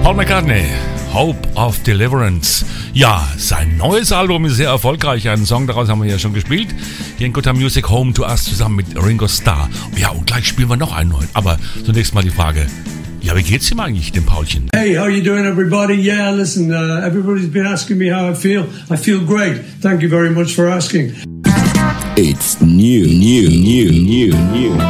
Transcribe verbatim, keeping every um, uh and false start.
Paul McCartney, Hope of Deliverance. Ja, sein neues Album ist sehr erfolgreich. Einen Song daraus haben wir ja schon gespielt. Hier in Good Time Music, Home to Us, zusammen mit Ringo Starr. Ja, und gleich spielen wir noch einen neuen. Aber zunächst mal die Frage, ja, wie geht's ihm eigentlich, dem Paulchen? Hey, how you doing, everybody? Yeah, listen, uh, everybody's been asking me how I feel. I feel great. Thank you very much for asking. It's new, new, new, new, new.